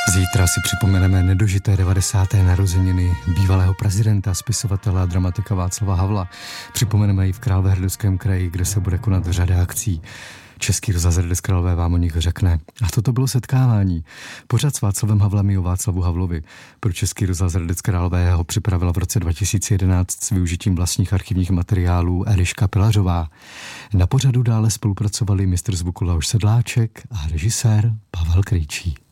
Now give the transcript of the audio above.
Zítra si připomeneme nedožité 90. narozeniny bývalého prezidenta, spisovatele a dramatika Václava Havla. Připomeneme ji v Královéhradeckém kraji, kde se bude konat řada akcí. Český rozhlas Hradec Králové vám o nich řekne. A toto bylo setkávání. Pořad s Václavem Havlem i o Václavu Havlovi. Pro Český rozhlas Hradec Králové ho připravila v roce 2011 s využitím vlastních archivních materiálů Eliška Pilařová. Na pořadu dále spolupracovali mistr zvuku Leoš Sedláček a režisér Pavel Krejčí.